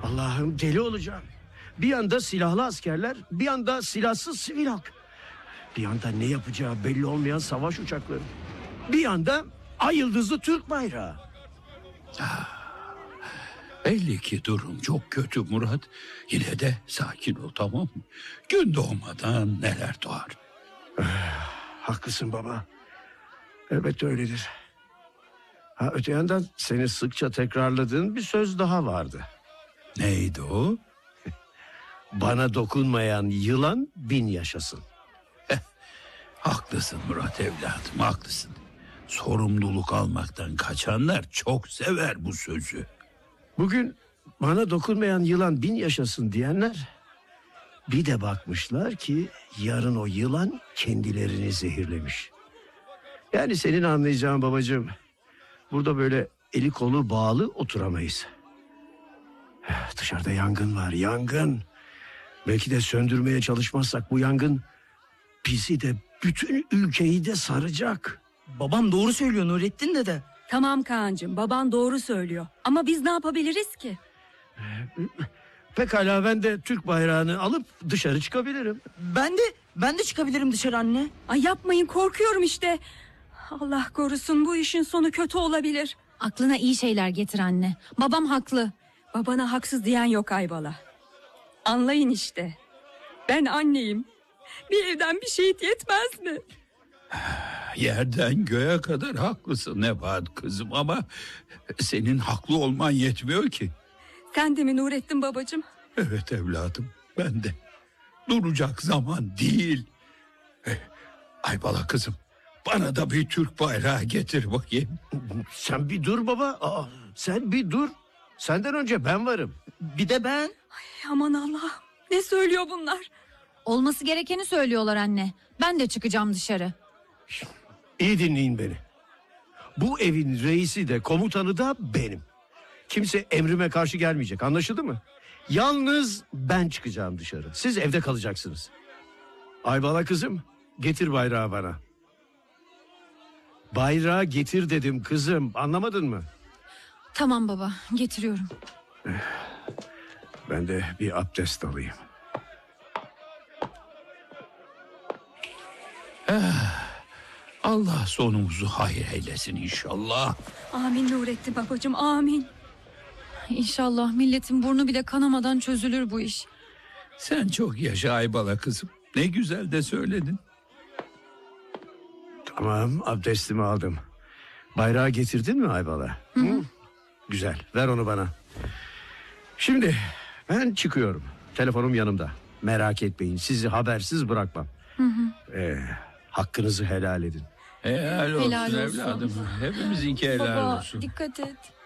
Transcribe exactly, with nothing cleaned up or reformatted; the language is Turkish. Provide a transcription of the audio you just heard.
Allah'ım, deli olacağım. Bir yanda silahlı askerler, bir yanda silahsız sivil halk. Bir yanda ne yapacağı belli olmayan savaş uçakları. Bir yanda ay yıldızlı Türk bayrağı. Belli ki durum çok kötü Murat. Yine de sakin ol, tamam mı? Gün doğmadan neler doğar. Haklısın baba. Elbette öyledir. Ha, öte yandan seni sıkça tekrarladığın bir söz daha vardı. Neydi o? Bana dokunmayan yılan bin yaşasın. Haklısın Murat evladım, haklısın. Sorumluluk almaktan kaçanlar çok sever bu sözü. Bugün bana dokunmayan yılan bin yaşasın diyenler, bir de bakmışlar ki yarın o yılan kendilerini zehirlemiş. Yani senin anlayacağın babacığım, burada böyle eli kolu bağlı oturamayız. Dışarıda yangın var, yangın. Belki de söndürmeye çalışmazsak bu yangın bizi de bütün ülkeyi de saracak. Babam doğru söylüyor Nurettin dede. Tamam Kaan'cığım, baban doğru söylüyor. Ama biz ne yapabiliriz ki? Pekala, ben de Türk bayrağını alıp dışarı çıkabilirim. Ben de ben de çıkabilirim dışarı anne. Ay yapmayın, korkuyorum işte. Allah korusun, bu işin sonu kötü olabilir. Aklına iyi şeyler getir anne. Babam haklı. Babana haksız diyen yok Aybala. Anlayın işte. Ben anneyim. Bir evden bir şehit yetmez mi? Yerden göğe kadar haklısın Nebahat kızım, ama senin haklı olman yetmiyor ki. Sen de mi Nurettin babacığım? Evet evladım, ben de. Duracak zaman değil. Eh, Aybala kızım, bana da bir Türk bayrağı getir bakayım. Sen bir dur baba. Aa, sen bir dur. Senden önce ben varım. Bir de ben. Ay, aman Allah. Ne söylüyor bunlar? Olması gerekeni söylüyorlar anne. Ben de çıkacağım dışarı. İyi dinleyin beni. Bu evin reisi de komutanı da benim. Kimse emrime karşı gelmeyecek, anlaşıldı mı? Yalnız ben çıkacağım dışarı. Siz evde kalacaksınız. Aybala kızım, getir bayrağı bana. Bayrağı getir dedim kızım, anlamadın mı? Tamam baba, getiriyorum. Ben de bir abdest alayım. Allah sonumuzu hayır eylesin inşallah. Amin Nurettin babacığım, amin. İnşallah milletin burnu bile kanamadan çözülür bu iş. Sen çok yaşa Aybala kızım. Ne güzel de söyledin. Tamam, abdestimi aldım. Bayrağı getirdin mi Aybala? Hı hı. Güzel, ver onu bana. Şimdi ben çıkıyorum. Telefonum yanımda. Merak etmeyin, sizi habersiz bırakmam. Hı hı. Ee, hakkınızı helal edin. Helal olsun Helal olsun. evladım. Hepimizinki helal Baba olsun. dikkat et.